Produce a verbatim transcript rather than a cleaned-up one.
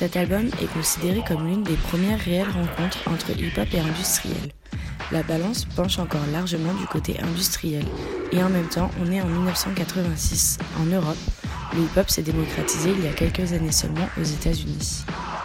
Cet album est considéré comme l'une des premières réelles rencontres entre hip-hop et industriel. La balance penche encore largement du côté industriel, et en même temps, on est en dix-neuf cent quatre-vingt-six, en Europe. Le hip-hop s'est démocratisé il y a quelques années seulement aux États-Unis.